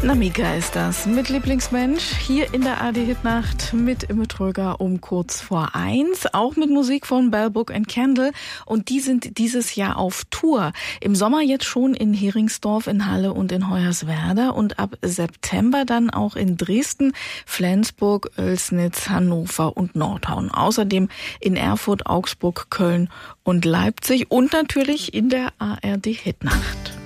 Namika ist das mit Lieblingsmensch hier in der ARD-Hitnacht mit Imme Tröger um kurz vor 1. Auch mit Musik von Bell Book & Candle. Und die sind dieses Jahr auf Tour. Im Sommer jetzt schon in Heringsdorf, in Halle und in Hoyerswerda. Und ab September dann auch in Dresden, Flensburg, Oelsnitz, Hannover und Nordhorn. Außerdem in Erfurt, Augsburg, Köln und Leipzig. Und natürlich in der ARD-Hitnacht.